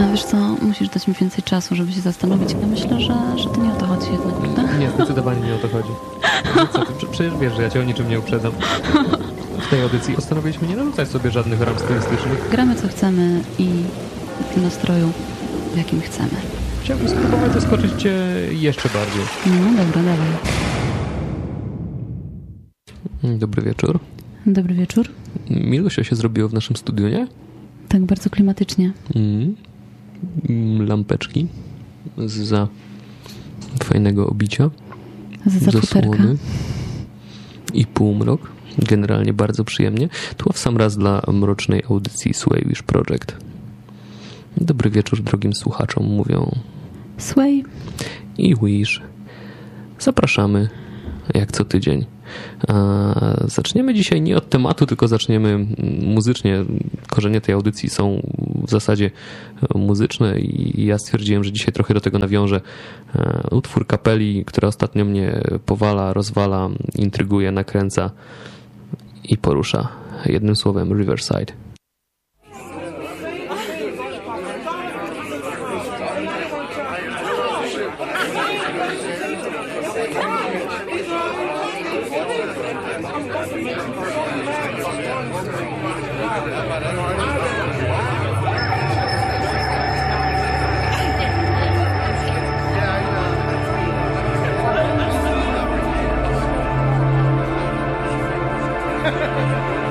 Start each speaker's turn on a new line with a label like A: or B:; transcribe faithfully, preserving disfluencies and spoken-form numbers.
A: A wiesz co, musisz dać mi więcej czasu, żeby się zastanowić. Ja myślę, że, że to nie o to chodzi jednak, prawda?
B: Nie, zdecydowanie nie o to chodzi. No co ty, przecież wiesz, że ja cię o niczym nie uprzedzam. W tej audycji postanowiliśmy nie narzucać sobie żadnych ram stylistycznych.
A: Gramy co chcemy i w nastroju, w jakim chcemy.
B: Chciałbym spróbować zaskoczyć cię jeszcze bardziej.
A: No dobra, dawaj.
B: Dobry wieczór.
A: Dobry wieczór.
B: Milusio się zrobiło w naszym studiu, nie?
A: Tak, bardzo klimatycznie.
B: Mm. Lampeczki za fajnego obicia.
A: Za futerka.
B: I półmrok. Generalnie bardzo przyjemnie. Tu w sam raz dla mrocznej audycji Sway Wish Project. Dobry wieczór drogim słuchaczom, mówią
A: Sway
B: i Wish. Zapraszamy jak co tydzień. Zaczniemy dzisiaj nie od tematu, tylko zaczniemy muzycznie. Korzenie tej audycji są w zasadzie muzyczne i ja stwierdziłem, że dzisiaj trochę do tego nawiążę. Utwór kapeli, która ostatnio mnie powala, rozwala, intryguje, nakręca i porusza. Jednym słowem Riverside.
C: Ha ha ha!